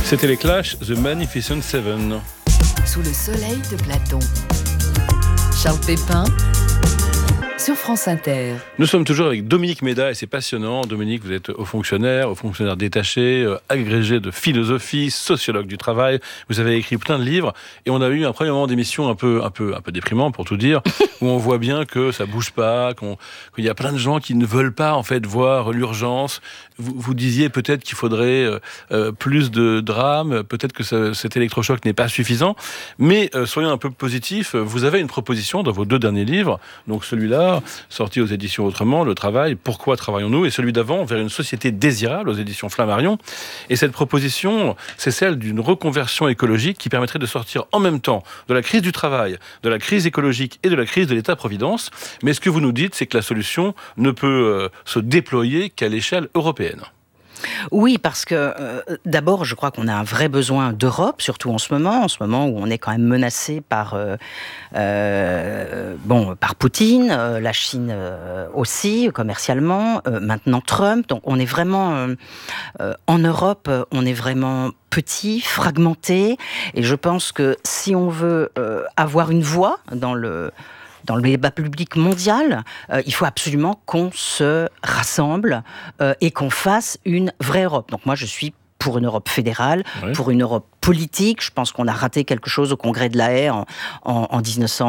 C'était les Clash, The Magnificent Seven. Sous le soleil de Platon. Charles Pépin sur France Inter. Nous sommes toujours avec Dominique Méda et c'est passionnant. Dominique, vous êtes haut fonctionnaire détaché, agrégé de philosophie, sociologue du travail. Vous avez écrit plein de livres et on a eu un premier moment d'émission un peu déprimant pour tout dire, où on voit bien que ça bouge pas, qu'il y a plein de gens qui ne veulent pas en fait voir l'urgence. Vous disiez peut-être qu'il faudrait plus de drames, peut-être que cet électrochoc n'est pas suffisant, mais soyons un peu positifs. Vous avez une proposition dans vos 2 derniers livres, donc celui-là sorti aux éditions Autrement, Le Travail, Pourquoi travaillons-nous, et celui d'avant, Vers une société désirable, aux éditions Flammarion. Et cette proposition, c'est celle d'une reconversion écologique qui permettrait de sortir en même temps de la crise du travail, de la crise écologique et de la crise de l'État-providence. Mais ce que vous nous dites, c'est que la solution ne peut se déployer qu'à l'échelle européenne. Oui, parce que d'abord, je crois qu'on a un vrai besoin d'Europe, surtout en ce moment où on est quand même menacé par Poutine, la Chine aussi, commercialement, maintenant Trump. Donc on est vraiment, en Europe, on est vraiment petit, fragmenté, et je pense que si on veut avoir une voix dans le débat public mondial, il faut absolument qu'on se rassemble et qu'on fasse une vraie Europe. Donc moi, je suis pour une Europe fédérale, oui, pour une Europe politique. Je pense qu'on a raté quelque chose au Congrès de La Haye en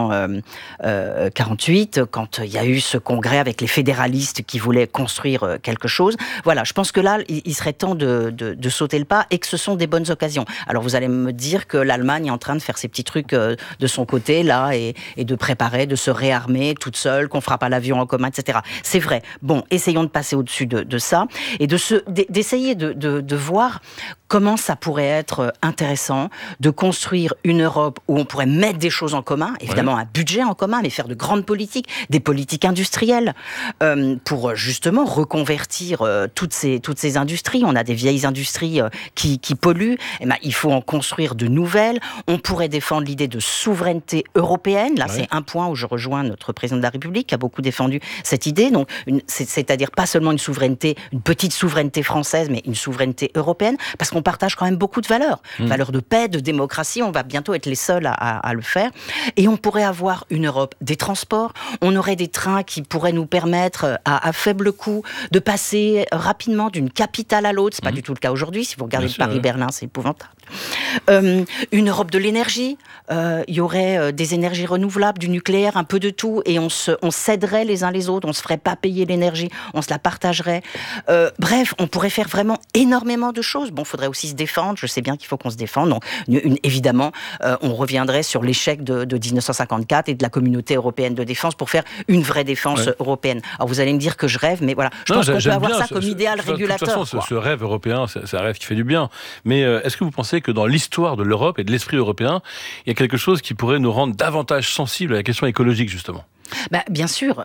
1948, quand il y a eu ce congrès avec les fédéralistes qui voulaient construire quelque chose. Voilà, je pense que là, il serait temps de sauter le pas et que ce sont des bonnes occasions. Alors vous allez me dire que l'Allemagne est en train de faire ses petits trucs de son côté, là, et de préparer, de se réarmer toute seule, qu'on fera pas l'avion en commun, etc. C'est vrai. Bon, essayons de passer au-dessus de ça et d'essayer de voir comment ça pourrait être intéressant de construire une Europe où on pourrait mettre des choses en commun, évidemment un budget en commun, mais faire de grandes politiques, des politiques industrielles, pour justement reconvertir toutes ces industries. On a des vieilles industries qui polluent, et ben, il faut en construire de nouvelles. On pourrait défendre l'idée de souveraineté européenne. Là, c'est un point où je rejoins notre président de la République qui a beaucoup défendu cette idée. Donc, c'est-à-dire pas seulement une petite souveraineté française, mais une souveraineté européenne, parce qu'on partage quand même beaucoup de valeurs. Valeurs de paix, de démocratie, on va bientôt être les seuls à le faire. Et on pourrait avoir une Europe des transports, on aurait des trains qui pourraient nous permettre, à faible coût, de passer rapidement d'une capitale à l'autre. C'est pas du tout le cas aujourd'hui. Si vous regardez Paris-Berlin, c'est épouvantable. Une Europe de l'énergie, il y aurait des énergies renouvelables, du nucléaire, un peu de tout, et on s'aiderait les uns les autres, on se ferait pas payer l'énergie, on se la partagerait. Bref, on pourrait faire vraiment énormément de choses. Bon, il faudrait aussi se défendre, je sais bien qu'il faut qu'on se défende. Donc, évidemment, on reviendrait sur l'échec de 1954 et de la communauté européenne de défense pour faire une vraie défense européenne. Alors vous allez me dire que je rêve, mais voilà, je pense qu'on peut avoir ça comme idéal régulateur. De toute façon, ce rêve européen, c'est un rêve qui fait du bien. Mais est-ce que vous pensez que dans l'histoire de l'Europe et de l'esprit européen, il y a quelque chose qui pourrait nous rendre davantage sensibles à la question écologique, justement ? Bien sûr,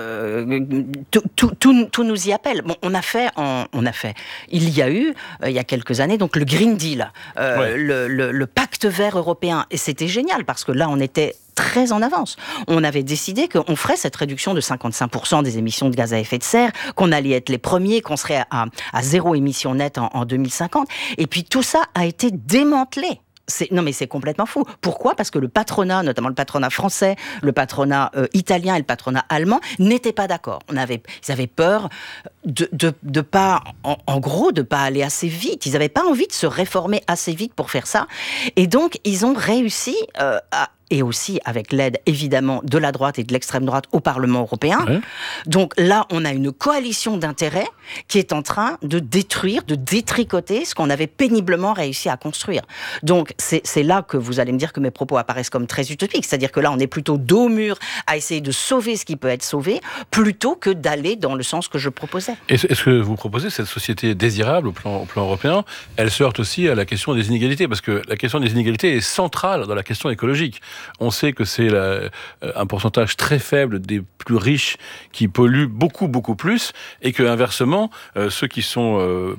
tout nous y appelle. Bon, on a fait. Il y a eu, il y a quelques années, donc le Green Deal, le pacte vert européen, et c'était génial parce que là, on était très en avance. On avait décidé qu'on ferait cette réduction de 55% des émissions de gaz à effet de serre, qu'on allait être les premiers, qu'on serait à zéro émission nette en 2050. Et puis tout ça a été démantelé. Non mais c'est complètement fou. Pourquoi ? Parce que le patronat, notamment le patronat français, le patronat italien et le patronat allemand n'étaient pas d'accord. Ils avaient peur de pas, en gros, de pas aller assez vite. Ils n'avaient pas envie de se réformer assez vite pour faire ça. Et donc ils ont réussi et aussi avec l'aide évidemment de la droite et de l'extrême droite au Parlement européen. Donc là, on a une coalition d'intérêts qui est en train de détruire, de détricoter ce qu'on avait péniblement réussi à construire. Donc c'est là que vous allez me dire que mes propos apparaissent comme très utopiques, c'est-à-dire que là, on est plutôt dos au mur à essayer de sauver ce qui peut être sauvé, plutôt que d'aller dans le sens que je proposais. Est-ce que vous proposez cette société désirable au plan européen, elle se heurte aussi à la question des inégalités, parce que la question des inégalités est centrale dans la question écologique. On sait que c'est un pourcentage très faible des plus riches qui polluent beaucoup, beaucoup plus, et que inversement, ceux qui sont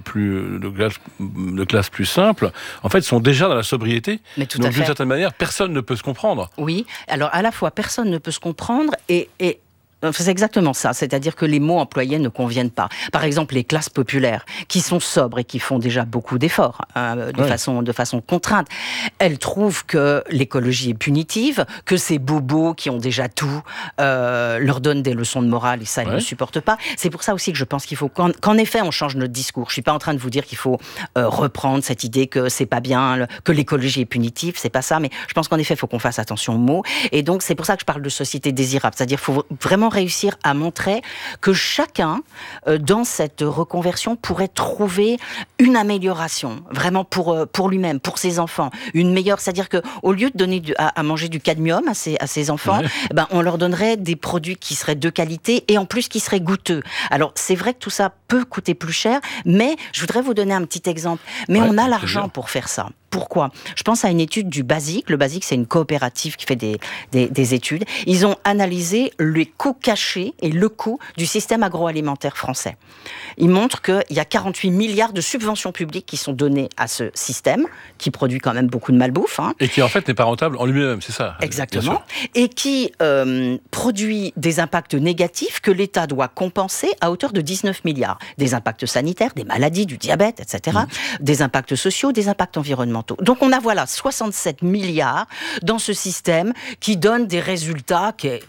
de classe plus simple, en fait, sont déjà dans la sobriété. Mais tout donc, à fait. d'une certaine manière, personne ne peut se comprendre. Oui, alors à la fois, personne ne peut se comprendre, et C'est exactement ça. C'est-à-dire que les mots employés ne conviennent pas. Par exemple, les classes populaires, qui sont sobres et qui font déjà beaucoup d'efforts, de façon contrainte, elles trouvent que l'écologie est punitive, que ces bobos qui ont déjà tout leur donnent des leçons de morale, et ça, elles ne supportent pas. C'est pour ça aussi que je pense qu'il faut qu'en effet, on change notre discours. Je suis pas en train de vous dire qu'il faut reprendre cette idée que c'est pas bien, que l'écologie est punitive, c'est pas ça, mais je pense qu'en effet, il faut qu'on fasse attention aux mots. Et donc, c'est pour ça que je parle de société désirable. C'est-à-dire qu'il faut vraiment réussir à montrer que chacun, dans cette reconversion, pourrait trouver une amélioration, vraiment pour lui-même, pour ses enfants. Une meilleure, c'est-à-dire qu'au lieu de donner à manger du cadmium à ses enfants, on leur donnerait des produits qui seraient de qualité et en plus qui seraient goûteux. Alors, c'est vrai que tout ça peut coûter plus cher, mais je voudrais vous donner un petit exemple. Mais on a l'argent pour faire ça. Pourquoi ? Je pense à une étude du BASIC. Le BASIC, c'est une coopérative qui fait des études. Ils ont analysé les coûts cachés et le coût du système agroalimentaire français. Ils montrent qu'il y a 48 milliards de subventions publiques qui sont données à ce système, qui produit quand même beaucoup de malbouffe. Et qui, en fait, n'est pas rentable en lui-même, c'est ça ? Exactement. Et qui produit des impacts négatifs que l'État doit compenser à hauteur de 19 milliards. Des impacts sanitaires, des maladies, du diabète, etc. Des impacts sociaux, des impacts environnementaux. Donc on a 67 milliards dans ce système qui donne des résultats qui est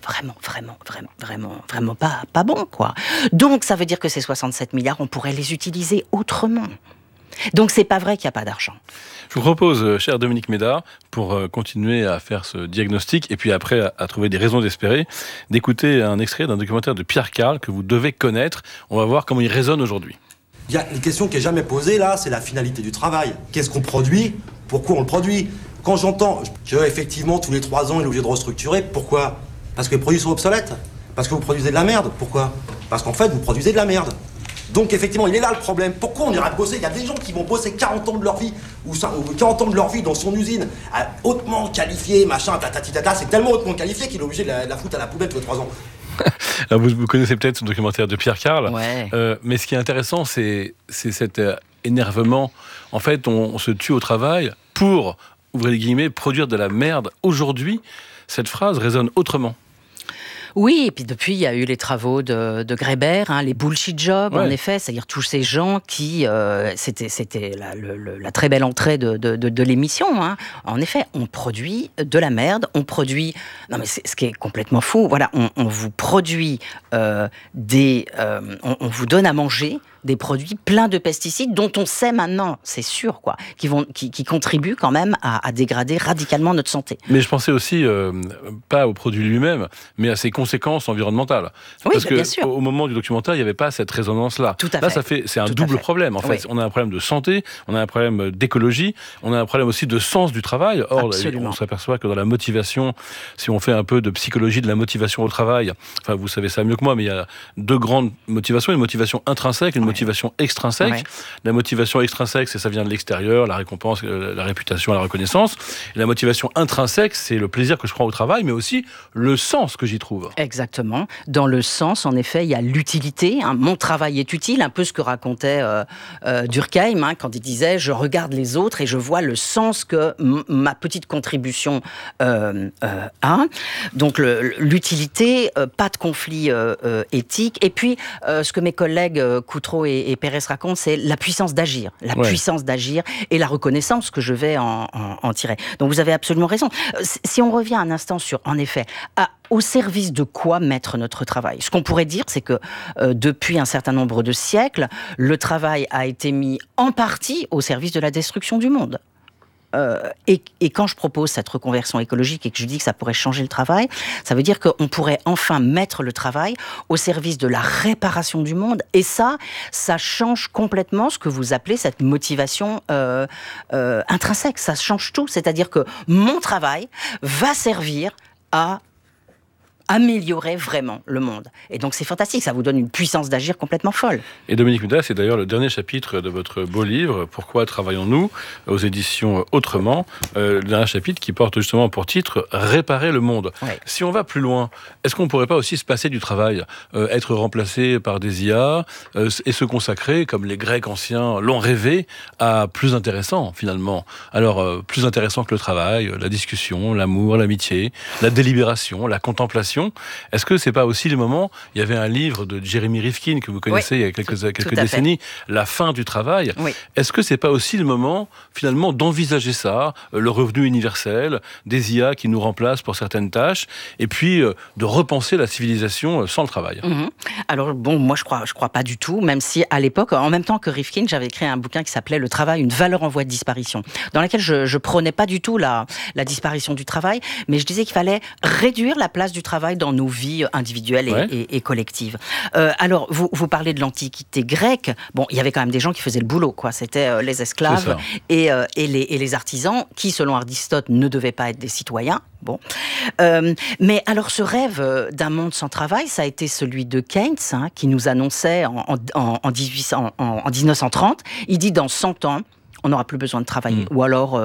vraiment pas bon, quoi. Donc ça veut dire que ces 67 milliards, on pourrait les utiliser autrement. Donc c'est pas vrai qu'il n'y a pas d'argent. Je vous propose, cher Dominique Méda, pour continuer à faire ce diagnostic et puis après à trouver des raisons d'espérer, d'écouter un extrait d'un documentaire de Pierre Karl que vous devez connaître. On va voir comment il résonne aujourd'hui. Il y a une question qui est jamais posée là, c'est la finalité du travail. Qu'est-ce qu'on produit ? Pourquoi on le produit ? Quand j'entends que effectivement tous les 3 ans il est obligé de restructurer, pourquoi ? Parce que les produits sont obsolètes ? Parce que vous produisez de la merde ? Pourquoi ? Parce qu'en fait vous produisez de la merde. Donc effectivement il est là le problème. Pourquoi on ira bosser ? Il y a des gens qui vont bosser 40 ans de leur vie ou 40 ans de leur vie dans son usine, hautement qualifié, machin, tata, c'est tellement hautement qualifié qu'il est obligé de la foutre à la poubelle tous les 3 ans. Alors vous connaissez peut-être ce documentaire de Pierre Karl, mais ce qui est intéressant, c'est cet énervement. En fait, on se tue au travail pour, ouvrez les guillemets, produire de la merde. Aujourd'hui, cette phrase résonne autrement. Oui, et puis depuis, il y a eu les travaux de Greber, les bullshit jobs, en effet, c'est-à-dire tous ces gens qui... c'était la très belle entrée de l'émission. En effet, on produit de la merde, on produit... Non mais c'est ce qui est complètement fou. Voilà, on vous produit on vous donne à manger des produits pleins de pesticides dont on sait maintenant, c'est sûr, quoi, qui contribuent quand même à dégrader radicalement notre santé. Mais je pensais aussi, pas au produit lui-même, mais à ses conséquences environnementales. Oui, parce bien que sûr. Au moment du documentaire, il n'y avait pas cette résonance-là. Tout à Là, fait. c'est un double problème. En fait, on a un problème de santé, on a un problème d'écologie, on a un problème aussi de sens du travail. Or, on s'aperçoit que dans la motivation, si on fait un peu de psychologie de la motivation au travail, enfin, vous savez ça mieux que moi, mais il y a 2 grandes motivations, une motivation intrinsèque, une motivation extrinsèque. Ouais. La motivation extrinsèque, ça vient de l'extérieur, la récompense, la réputation, la reconnaissance. Et la motivation intrinsèque, c'est le plaisir que je prends au travail, mais aussi le sens que j'y trouve. Exactement. Dans le sens, en effet, il y a l'utilité. Mon travail est utile, un peu ce que racontait Durkheim, quand il disait « je regarde les autres et je vois le sens que ma petite contribution a ». Donc l'utilité, pas de conflit éthique. Et puis, ce que mes collègues Coutreau et Pérez racontent, c'est la puissance d'agir. La puissance d'agir et la reconnaissance que je vais en tirer. Donc vous avez absolument raison. Si on revient un instant sur, en effet, au service de quoi mettre notre travail ? Ce qu'on pourrait dire, c'est que depuis un certain nombre de siècles, le travail a été mis en partie au service de la destruction du monde. Et quand je propose cette reconversion écologique et que je dis que ça pourrait changer le travail, ça veut dire qu'on pourrait enfin mettre le travail au service de la réparation du monde. Et ça change complètement ce que vous appelez cette motivation intrinsèque. Ça change tout. C'est-à-dire que mon travail va servir à améliorer vraiment le monde. Et donc c'est fantastique, ça vous donne une puissance d'agir complètement folle. Et Dominique Méda, c'est d'ailleurs le dernier chapitre de votre beau livre, Pourquoi travaillons-nous, aux éditions Autrement, le dernier chapitre qui porte justement pour titre Réparer le monde. Ouais. Si on va plus loin, est-ce qu'on ne pourrait pas aussi se passer du travail, être remplacé par des IA et se consacrer, comme les Grecs anciens l'ont rêvé, à plus intéressant finalement. Alors, plus intéressant que le travail, la discussion, l'amour, l'amitié, la délibération, la contemplation. civilisation. Est-ce que c'est pas aussi le moment, il y avait un livre de Jeremy Rifkin que vous connaissez il y a quelques décennies, La fin du travail. Oui. Est-ce que c'est pas aussi le moment, finalement, d'envisager ça, le revenu universel, des IA qui nous remplacent pour certaines tâches, et puis de repenser la civilisation sans le travail? Alors bon, moi je crois pas du tout, même si à l'époque, en même temps que Rifkin, j'avais écrit un bouquin qui s'appelait Le travail, une valeur en voie de disparition, dans laquelle je prônais pas du tout la disparition du travail, mais je disais qu'il fallait réduire la place du travail dans nos vies individuelles et collectives. Alors, vous parlez de l'Antiquité grecque. Bon, il y avait quand même des gens qui faisaient le boulot, quoi. C'était les esclaves et les artisans qui, selon Aristote, ne devaient pas être des citoyens. Bon. Mais alors, ce rêve d'un monde sans travail, ça a été celui de Keynes, qui nous annonçait en 1930. Il dit, dans 100 ans, on n'aura plus besoin de travailler. Ou alors,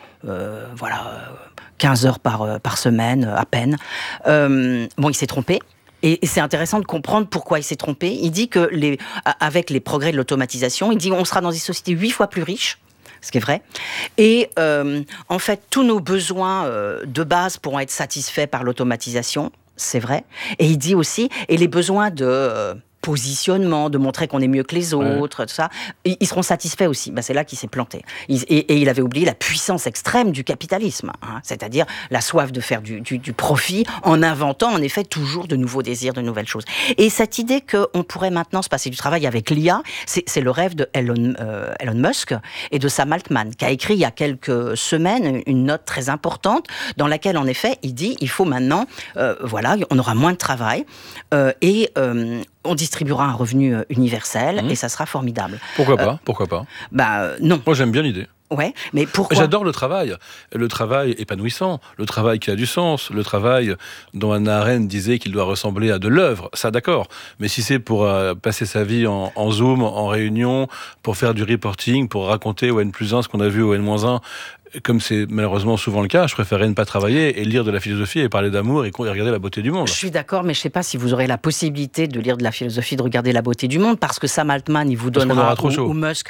15 heures par semaine, à peine. Bon, il s'est trompé. Et c'est intéressant de comprendre pourquoi il s'est trompé. Il dit que avec les progrès de l'automatisation, il dit on sera dans des sociétés 8 fois plus riches, ce qui est vrai. Et en fait, tous nos besoins de base pourront être satisfaits par l'automatisation, c'est vrai. Et il dit aussi, et les besoins de positionnement, de montrer qu'on est mieux que les autres, tout ça, ils seront satisfaits aussi. Ben, c'est là qu'il s'est planté. Et il avait oublié la puissance extrême du capitalisme, c'est-à-dire la soif de faire du profit en inventant en effet toujours de nouveaux désirs, de nouvelles choses. Et cette idée qu'on pourrait maintenant se passer du travail avec l'IA, c'est le rêve de Elon Musk et de Sam Altman, qui a écrit il y a quelques semaines une note très importante dans laquelle en effet il dit il faut maintenant, on aura moins de travail et on distribuera un revenu universel et ça sera formidable. Pourquoi pas? Pourquoi pas? Non. Moi, j'aime bien l'idée. Ouais, mais pourquoi? J'adore le travail épanouissant, le travail qui a du sens, le travail dont Hannah Arendt disait qu'il doit ressembler à de l'œuvre, ça d'accord. Mais si c'est pour passer sa vie en Zoom, en réunion, pour faire du reporting, pour raconter au N+1 ce qu'on a vu au N-1, comme c'est malheureusement souvent le cas, je préférerais ne pas travailler et lire de la philosophie et parler d'amour et regarder la beauté du monde. Je suis d'accord, mais je ne sais pas si vous aurez la possibilité de lire de la philosophie, de regarder la beauté du monde, parce que Sam Altman, il vous donnera, ou Musk,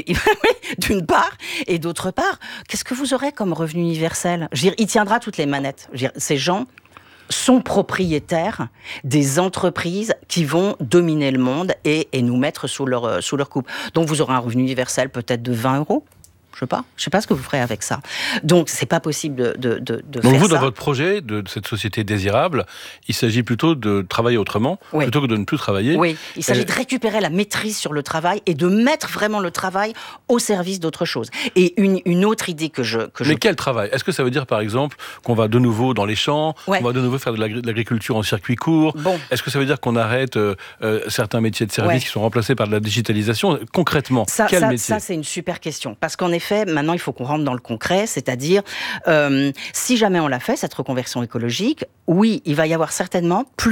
d'une part, et d'autre part, qu'est-ce que vous aurez comme revenu universel? Je veux dire, il tiendra toutes les manettes. Je veux dire, ces gens sont propriétaires des entreprises qui vont dominer le monde et nous mettre sous leur coupe. Donc vous aurez un revenu universel peut-être de 20 €. Je sais pas ce que vous ferez avec ça. Donc, c'est pas possible de Donc faire vous, ça. dans votre projet de cette société désirable, il s'agit plutôt de travailler autrement, plutôt que de ne plus travailler. Oui, il s'agit de récupérer la maîtrise sur le travail et de mettre vraiment le travail au service d'autre chose. Et une autre idée que je... Mais quel travail? Est-ce que ça veut dire, par exemple, qu'on va de nouveau dans les champs, qu'on va de nouveau faire de l'agriculture en circuit court? Est-ce que ça veut dire qu'on arrête certains métiers de service qui sont remplacés par de la digitalisation? Concrètement, quel métier? Ça, c'est une super question. Parce qu'en effet, maintenant, il faut qu'on rentre dans le concret, c'est-à-dire, si jamais on l'a fait, cette reconversion écologique, oui, il va y avoir certainement plus